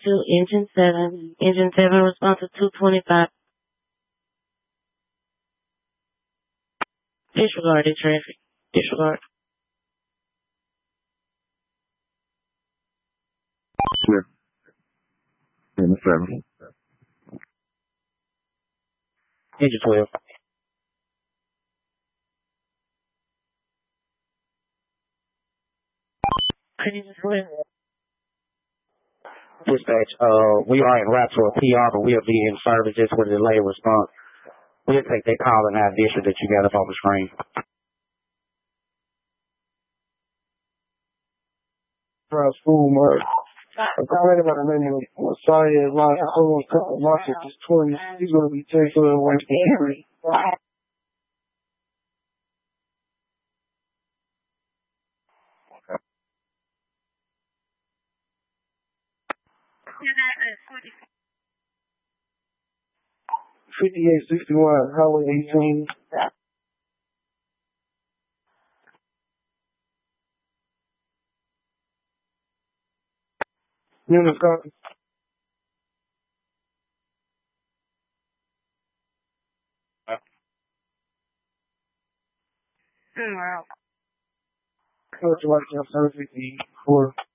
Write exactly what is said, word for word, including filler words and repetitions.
to engine seven. Engine seven response to two twenty-five. Disregarded traffic. Disregard. Clear. Engine seven. Engine twelve. Engine twelve. Dispatch, uh, we are en route to a P R, but we'll be in service just with a delayed response. We'll take that call in our district that you got up on the screen. School mark. I'm calling about a name of Messiah, like, I almost got lost at this twenty. He's going to be taking away the Henry. fifty-eight sixty-one, Highway eighteen. Unit copy. Wow. Coach, like, I'm perfect for